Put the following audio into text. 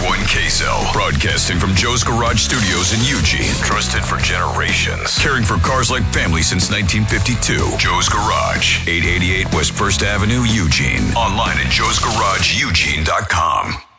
One Queso, broadcasting from Joe's Garage Studios in Eugene. Trusted for generations. Caring for cars like family since 1952. Joe's Garage, 888 West 1st Avenue, Eugene. Online at joesgarageeugene.com.